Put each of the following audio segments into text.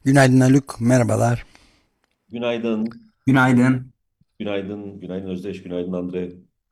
Günaydın Haluk, merhabalar. Günaydın, Günaydın. günaydın Özdeş, günaydın Andre.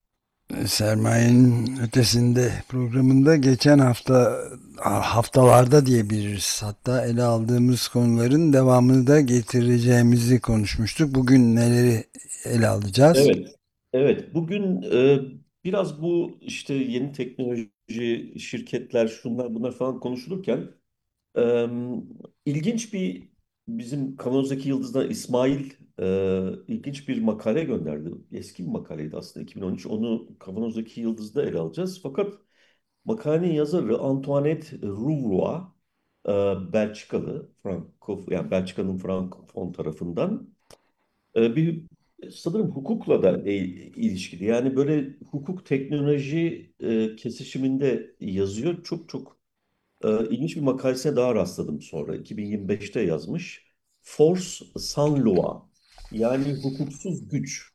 Sermayenin ötesinde programında geçen haftalarda diyebiliriz. Hatta ele aldığımız konuların devamını da getireceğimizi konuşmuştuk. Bugün neleri ele alacağız? Evet, evet. Bugün biraz bu işte yeni teknoloji, şirketler, şunlar bunlar falan konuşulurken e, ilginç bir bizim Kavanoz'daki Yıldız'dan İsmail ilginç bir makale gönderdi. Eski bir makaleydi aslında 2013. Onu Kavanoz'daki Yıldız'da ele alacağız. Fakat makalenin yazarı Antoinette Rouvroy, Belçikalı, yani Belçika'nın Frankofon tarafından. Bir sanırım hukukla da ilişkili. Yani böyle hukuk teknoloji kesişiminde yazıyor. Çok çok ilginç bir makalesine daha rastladım sonra. 2025'te yazmış. Force sans loi. Yani hukuksuz güç.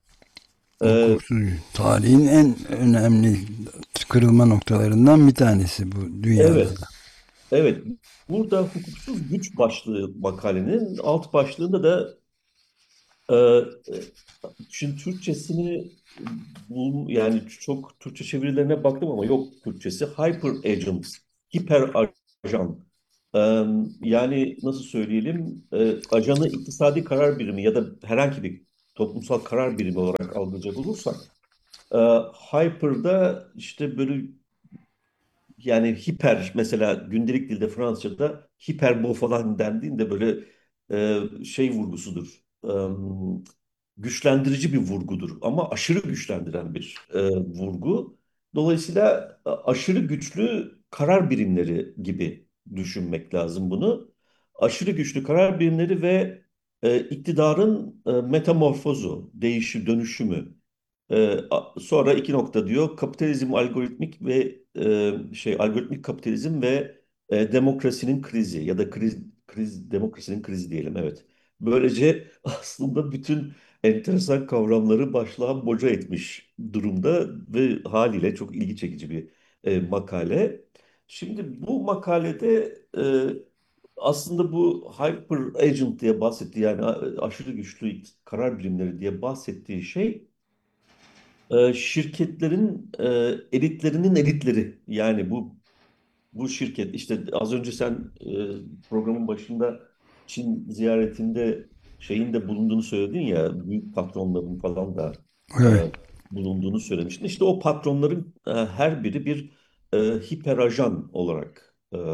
E, Hukuksuz, tarihin en önemli kırılma noktalarından bir tanesi bu dünyada. evet, evet. Burada hukuksuz güç başlığı makalenin alt başlığında da e, şimdi Türkçesini yani çok Türkçe çevirilerine baktım ama yok Türkçesi. Hyper agent, hiper ajan. Yani nasıl söyleyelim? Ajanı iktisadi karar birimi ya da herhangi bir toplumsal karar birimi olarak algılayacak olursak, e, hyper'da işte böyle yani hiper mesela gündelik dilde Fransızca'da hiperbo falan dendiğinde böyle şey vurgusudur. Güçlendirici bir vurgudur ama aşırı güçlendiren bir vurgu. Dolayısıyla aşırı güçlü karar birimleri gibi düşünmek lazım bunu. Aşırı güçlü karar birimleri ve iktidarın metamorfozu, dönüşümü. Sonra iki nokta diyor. Kapitalizm algoritmik ve algoritmik kapitalizm ve demokrasinin krizi ya da demokrasinin krizi diyelim, evet. Böylece aslında bütün enteresan kavramları başlığa boca etmiş durumda ve haliyle çok ilgi çekici bir makale. Şimdi bu makalede aslında bu hyper agent diye bahsettiği yani aşırı güçlü karar birimleri diye bahsettiği şey şirketlerin elitlerinin elitleri. Yani bu şirket işte az önce sen programın başında Çin ziyaretinde şeyin de bulunduğunu söyledin ya, büyük patronların falan da e, Evet. bulunduğunu söylemiştin. İşte o patronların her biri bir hiper ajan olarak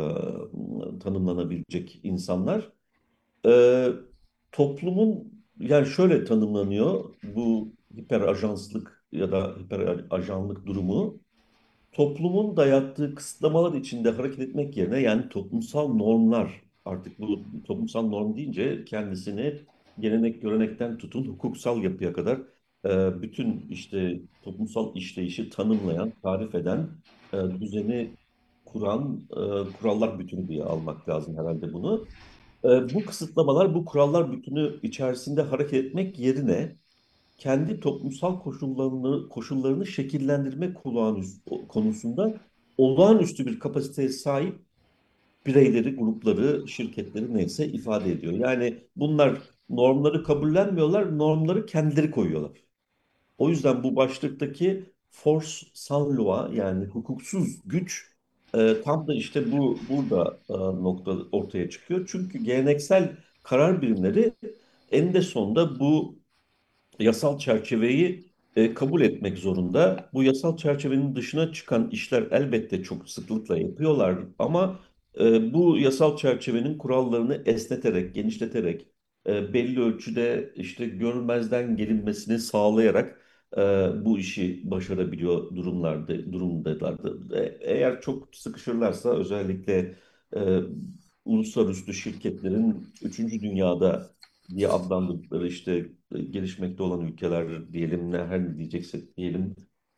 tanımlanabilecek insanlar. E, Toplumun yani şöyle tanımlanıyor bu hiper ajanslık ya da hiper ajanlık durumu: toplumun dayattığı kısıtlamalar içinde hareket etmek yerine, yani toplumsal normlar, artık bu toplumsal norm deyince kendisini gelenek görenekten tutun hukuksal yapıya kadar bütün işte toplumsal işleyişi tanımlayan, tarif eden, düzeni kuran kurallar bütünü diye almak lazım herhalde bunu. Bu kısıtlamalar, bu kurallar bütünü içerisinde hareket etmek yerine kendi toplumsal koşullarını şekillendirme konusunda olağanüstü bir kapasiteye sahip bireyleri, grupları, şirketleri neyse ifade ediyor. Yani bunlar normları kabullenmiyorlar, normları kendileri koyuyorlar. O yüzden bu başlıktaki force sans loi yani hukuksuz güç tam da işte burada nokta ortaya çıkıyor. Çünkü geleneksel karar birimleri eninde sonunda bu yasal çerçeveyi kabul etmek zorunda. Bu yasal çerçevenin dışına çıkan işler elbette çok sıklıkla yapıyorlar ama bu yasal çerçevenin kurallarını esneterek, genişleterek, belli ölçüde işte görülmezden gelinmesini sağlayarak bu işi başarabiliyor durumdalardı. Eğer çok sıkışırlarsa özellikle e, uluslararası şirketlerin üçüncü dünyada diye adlandırdıkları işte gelişmekte olan ülkeler diyelim, ne her ne diyeceksek diyelim,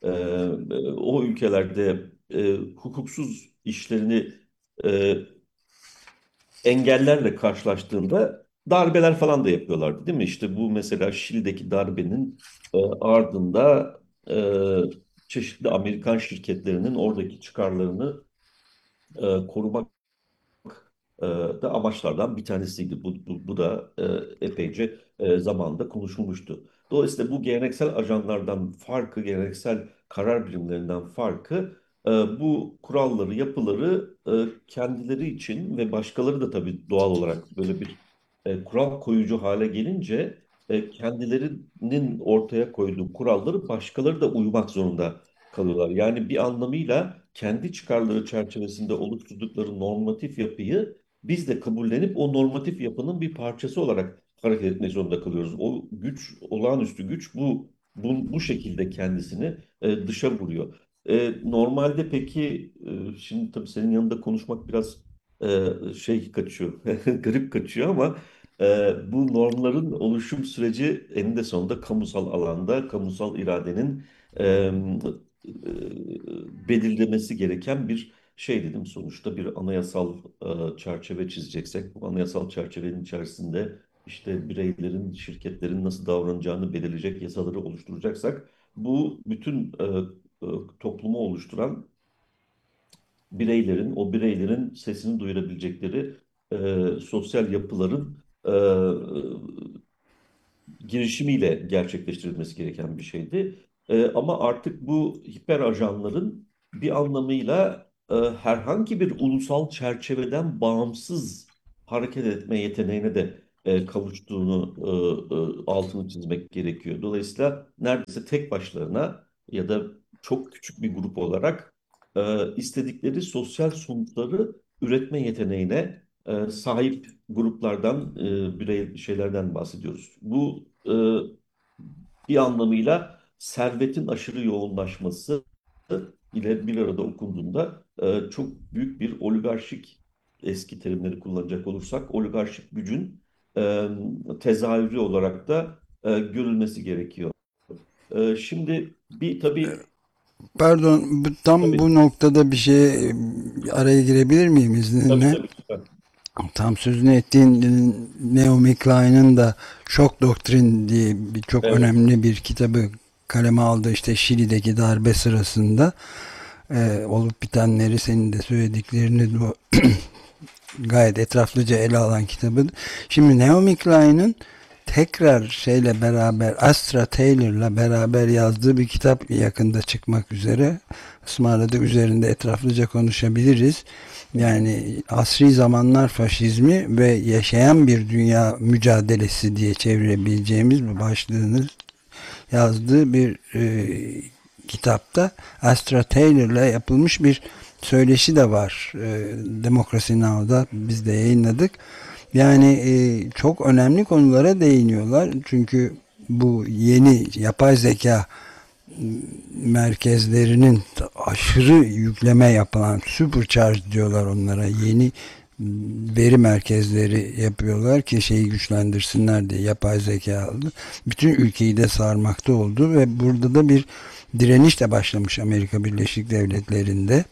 o ülkelerde hukuksuz işlerini e, engellerle karşılaştığında darbeler falan da yapıyorlardı, değil mi? İşte bu mesela Şili'deki darbenin ardında çeşitli Amerikan şirketlerinin oradaki çıkarlarını korumak da amaçlardan bir tanesiydi. Bu da epeyce zamanda konuşulmuştu. Dolayısıyla bu geleneksel ajanlardan farkı, geleneksel karar birimlerinden farkı bu kuralları, yapıları kendileri için ve başkaları da tabii doğal olarak böyle bir kural koyucu hale gelince kendilerinin ortaya koyduğu kuralları başkaları da uymak zorunda kalıyorlar. Yani bir anlamıyla kendi çıkarları çerçevesinde oluşturdukları normatif yapıyı biz de kabullenip o normatif yapının bir parçası olarak hareket etmek zorunda kalıyoruz. O güç, olağanüstü güç bu şekilde kendisini dışa vuruyor. Normalde peki şimdi tabii senin yanında konuşmak biraz şey kaçıyor, garip kaçıyor ama bu normların oluşum süreci eninde sonunda kamusal alanda, kamusal iradenin e, belirlemesi gereken bir şey dedim. Sonuçta bir anayasal çerçeve çizeceksek, bu anayasal çerçevenin içerisinde işte bireylerin, şirketlerin nasıl davranacağını belirleyecek yasaları oluşturacaksak, bu bütün e, toplumu oluşturan bireylerin, o bireylerin sesini duyurabilecekleri sosyal yapıların girişimiyle gerçekleştirilmesi gereken bir şeydi. Ama artık bu hiper ajanların bir anlamıyla herhangi bir ulusal çerçeveden bağımsız hareket etme yeteneğine de kavuştuğunu altını çizmek gerekiyor. Dolayısıyla neredeyse tek başlarına ya da çok küçük bir grup olarak istedikleri sosyal sonuçları üretme yeteneğine sahip gruplardan, birey şeylerden bahsediyoruz. Bu bir anlamıyla servetin aşırı yoğunlaşması ile bir arada okunduğunda çok büyük bir oligarşik, eski terimleri kullanacak olursak, oligarşik gücün tezahürü olarak da görülmesi gerekiyor. Şimdi bir tabii Pardon, tam tabii bu noktada bir şey araya girebilir miyim tabii izninle? tabii lütfen. Tam sözünü ettiğin Naomi Klein'ın da Şok Doktrin diye bir çok Evet, önemli bir kitabı kaleme aldı, işte Şili'deki darbe sırasında olup bitenleri, senin de söylediklerini gayet etraflıca ele alan kitabı. Şimdi Naomi Klein'in tekrar şeyle beraber, Astra Taylor'la beraber yazdığı bir kitap yakında çıkmak üzere. Ismarladık, üzerinde etraflıca konuşabiliriz. Yani asri zamanlar faşizmi ve yaşayan bir dünya mücadelesi diye çevirebileceğimiz bu başlığını yazdığı bir kitapta Astra Taylor'la yapılmış bir söyleşi de var. Democracy Now'da biz de yayınladık. Yani çok önemli konulara değiniyorlar. Çünkü bu yeni yapay zeka merkezlerinin aşırı yükleme yapılan, supercharge diyorlar onlara, yeni veri merkezleri yapıyorlar ki şeyi güçlendirsinler diye, yapay zekalı. Bütün ülkeyi de sarmakta oldu ve burada da bir direniş de başlamış Amerika Birleşik Devletleri'nde.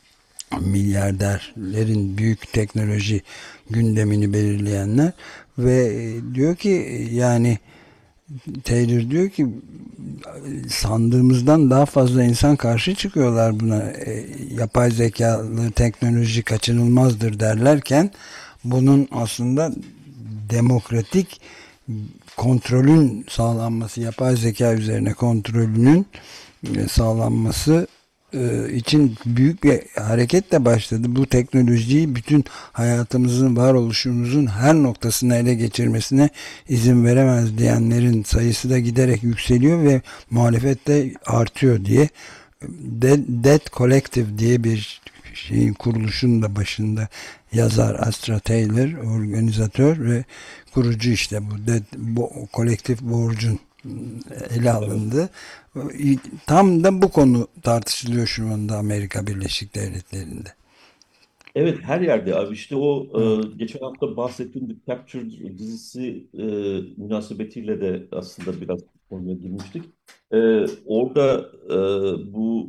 Milyarderlerin büyük teknoloji gündemini belirleyenler ve diyor ki, yani Taylor diyor ki, sandığımızdan daha fazla insan karşı çıkıyorlar buna. Yapay zekalı teknoloji kaçınılmazdır derlerken bunun aslında demokratik kontrolün sağlanması, yapay zeka üzerine kontrolünün sağlanması için büyük bir hareketle başladı. Bu teknolojiyi bütün hayatımızın, varoluşumuzun her noktasına ele geçirmesine izin veremez diyenlerin sayısı da giderek yükseliyor ve muhalefet de artıyor diye. Dead Collective diye bir şeyin, kuruluşun da başında yazar Astra Taylor, organizatör ve kurucu, işte bu kolektif borcun ele evet. alındı. Tam da bu konu tartışılıyor şu anda Amerika Birleşik Devletleri'nde. Evet, her yerde abi işte o Evet. geçen hafta bahsettiğim The Capture dizisi münasebetiyle de aslında biraz konuya girmiştik. Orada bu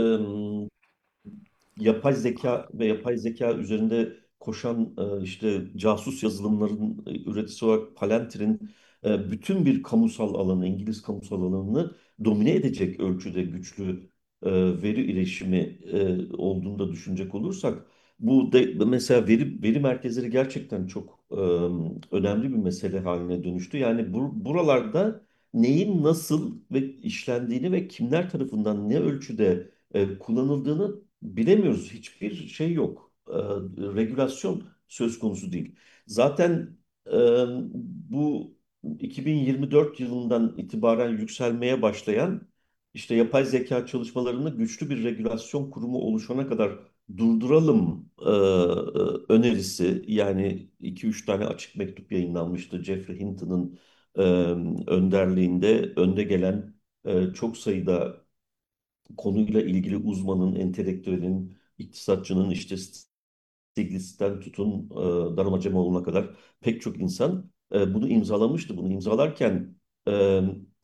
yapay zeka ve yapay zeka üzerinde koşan işte casus yazılımların üreticisi olarak Palantir'in bütün bir kamusal alanı, İngiliz kamusal alanını domine edecek ölçüde güçlü veri iletişimi olduğunu da düşünecek olursak Bu de mesela veri merkezleri gerçekten çok önemli bir mesele haline dönüştü. Yani buralarda neyin nasıl ve işlendiğini ve kimler tarafından ne ölçüde kullanıldığını bilemiyoruz. Hiçbir şey yok. Regülasyon söz konusu değil. Zaten e, bu 2024 yılından itibaren yükselmeye başlayan işte yapay zeka çalışmalarını güçlü bir regülasyon kurumu oluşana kadar durduralım önerisi, yani iki üç tane açık mektup yayınlanmıştı. Jeffrey Hinton'ın e, önderliğinde önde gelen çok sayıda konuyla ilgili uzmanın, entelektüelin, iktisatçının, işte Stiglitz'ten tutun Darum Acemoğlu'na kadar pek çok insan bunu imzalamıştı. Bunu imzalarken e,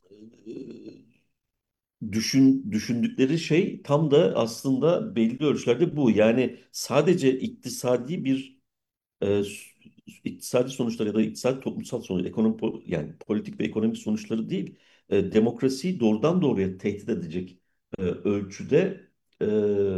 düşündükleri şey tam da aslında belli ölçülerde bu. Yani sadece iktisadi bir iktisadi sonuçlar ya da iktisadi toplumsal sonuç, yani politik ve ekonomik sonuçları değil, demokrasiyi doğrudan doğruya tehdit edecek ölçüde e,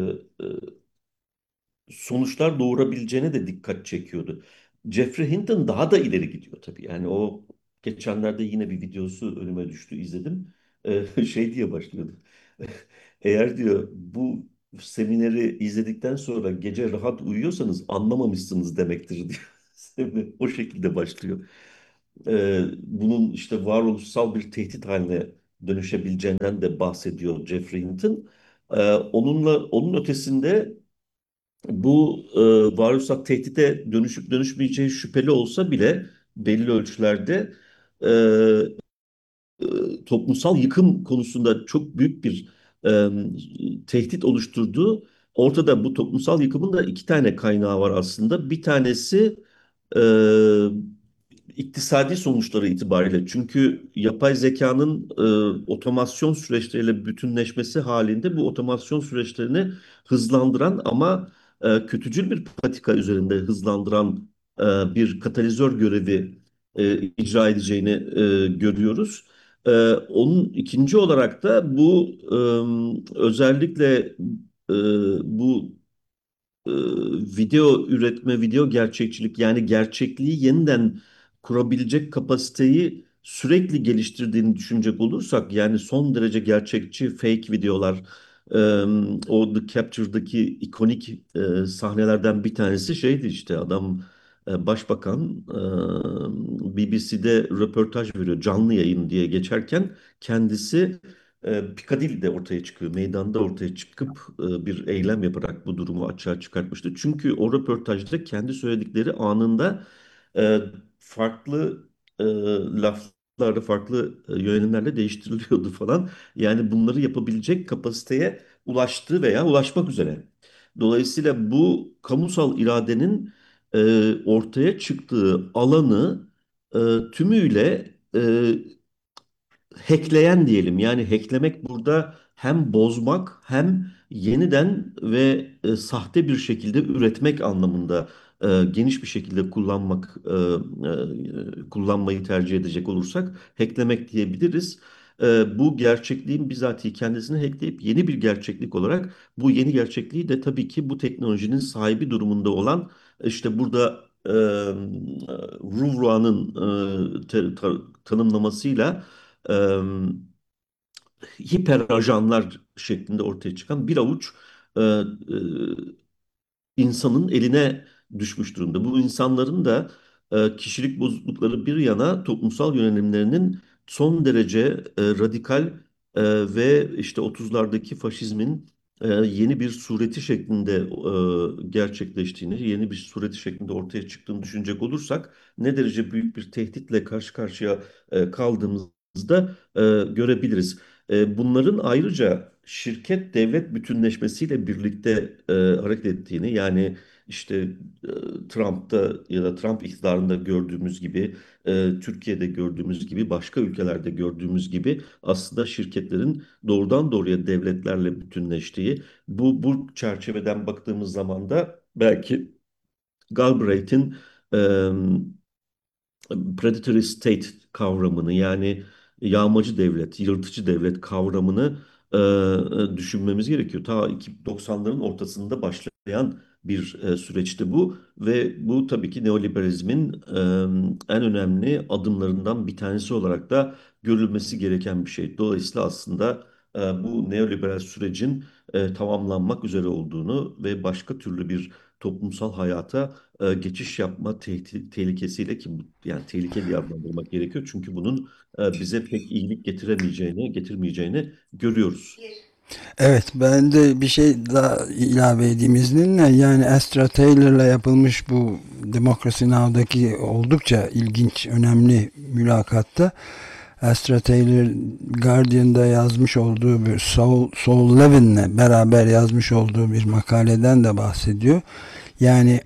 sonuçlar doğurabileceğine de dikkat çekiyordu. Jeffrey Hinton daha da ileri gidiyor tabii. Yani o geçenlerde yine bir videosu önüme düştü, izledim. Şey diye başlıyordu. Eğer diyor bu semineri izledikten sonra gece rahat uyuyorsanız anlamamışsınız demektir diyor. Seminer o şekilde başlıyor. Bunun işte varoluşsal bir tehdit haline dönüşebileceğinden de bahsediyor Jeffrey Hinton. Onun ötesinde bu varoluşsal tehdide dönüşüp dönüşmeyeceği şüpheli olsa bile belli ölçülerde e, toplumsal yıkım konusunda çok büyük bir e, tehdit oluşturduğu ortada. Bu toplumsal yıkımın da iki tane kaynağı var aslında. Bir tanesi e, iktisadi sonuçları itibariyle. Çünkü yapay zekanın otomasyon süreçleriyle bütünleşmesi halinde bu otomasyon süreçlerini hızlandıran ama kötücül bir patika üzerinde hızlandıran bir katalizör görevi icra edeceğini görüyoruz. Onun ikinci olarak da bu özellikle e, bu e, video üretme, video gerçekçilik, yani gerçekliği yeniden kurabilecek kapasiteyi sürekli geliştirdiğini düşünecek olursak, yani son derece gerçekçi fake videolar, e, o The Capture'daki ikonik sahnelerden bir tanesi şeydi, işte adam başbakan BBC'de röportaj veriyor, canlı yayın diye geçerken kendisi Piccadilly'de ortaya çıkıyor, meydanda ortaya çıkıp bir eylem yaparak bu durumu açığa çıkartmıştı. Çünkü o röportajda kendi söyledikleri anında e, farklı laflarda, farklı yönelimlerle değiştiriliyordu falan. Yani bunları yapabilecek kapasiteye ulaştı veya ulaşmak üzere. Dolayısıyla bu kamusal iradenin ortaya çıktığı alanı tümüyle hackleyen diyelim. Yani hacklemek burada hem bozmak hem yeniden ve sahte bir şekilde üretmek anlamında geniş bir şekilde kullanmayı tercih edecek olursak hacklemek diyebiliriz. Bu gerçekliğin bizatihi kendisini hackleyip yeni bir gerçeklik olarak bu yeni gerçekliği de tabii ki bu teknolojinin sahibi durumunda olan, işte burada Rouvroy'un tanımlamasıyla e, hiper ajanlar şeklinde ortaya çıkan bir avuç insanın eline düşmüş durumda. Bu insanların da kişilik bozuklukları bir yana toplumsal yönelimlerinin son derece radikal ve işte 30'lardaki faşizmin yeni bir sureti şeklinde gerçekleştiğini, yeni bir sureti şeklinde ortaya çıktığını düşünecek olursak ne derece büyük bir tehditle karşı karşıya kaldığımızda görebiliriz. Bunların ayrıca şirket devlet bütünleşmesiyle birlikte hareket ettiğini, yani işte Trump'ta ya da Trump iktidarında gördüğümüz gibi, Türkiye'de gördüğümüz gibi, başka ülkelerde gördüğümüz gibi aslında şirketlerin doğrudan doğruya devletlerle bütünleştiği, bu çerçeveden baktığımız zaman da belki Galbraith'in predatory state kavramını, yani yağmacı devlet, yırtıcı devlet kavramını düşünmemiz gerekiyor. Ta 90'ların ortasında başlayan bir süreçti bu ve bu tabii ki neoliberalizmin en önemli adımlarından bir tanesi olarak da görülmesi gereken bir şey. Dolayısıyla aslında bu neoliberal sürecin tamamlanmak üzere olduğunu ve başka türlü bir toplumsal hayata geçiş yapma tehlikesiyle, ki yani tehlike diye adlandırmak gerekiyor çünkü bunun bize pek iyilik getirmeyeceğini görüyoruz. Evet, ben de bir şey daha ilave edeyim izninle. Yani Astra Taylor'la yapılmış bu Democracy Now'daki oldukça ilginç, önemli mülakatta Astra Taylor Guardian'da yazmış olduğu bir Saul Levin'le beraber yazmış olduğu bir makaleden de bahsediyor. Yani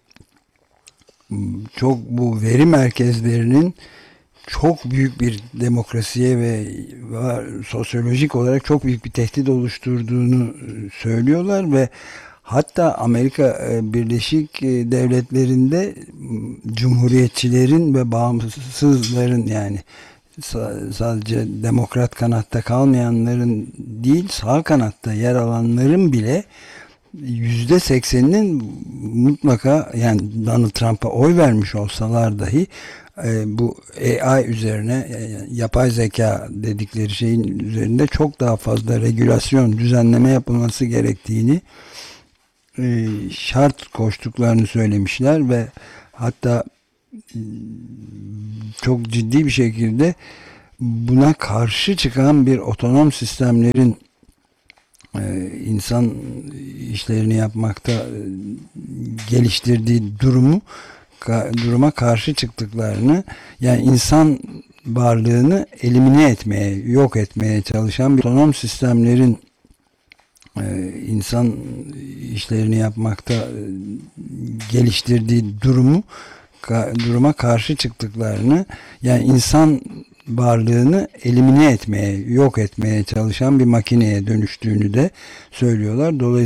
çok bu veri merkezlerinin çok büyük bir demokrasiye ve sosyolojik olarak çok büyük bir tehdit oluşturduğunu söylüyorlar ve hatta Amerika Birleşik Devletleri'nde cumhuriyetçilerin ve bağımsızların, yani sadece demokrat kanatta kalmayanların değil, sağ kanatta yer alanların bile %80'inin mutlaka, yani Donald Trump'a oy vermiş olsalar dahi bu AI üzerine, yapay zeka dedikleri şeyin üzerinde çok daha fazla regülasyon, düzenleme yapılması gerektiğini şart koştuklarını söylemişler ve hatta çok ciddi bir şekilde buna karşı çıkan bir otonom sistemlerin insan işlerini yapmakta geliştirdiği duruma karşı çıktıklarını, yani insan varlığını elimine etmeye, yok etmeye çalışan bir otonom sistemlerin insan işlerini yapmakta geliştirdiği duruma karşı çıktıklarını, yani insan varlığını elimine etmeye, yok etmeye çalışan bir makineye dönüştüğünü de söylüyorlar. Dolayısıyla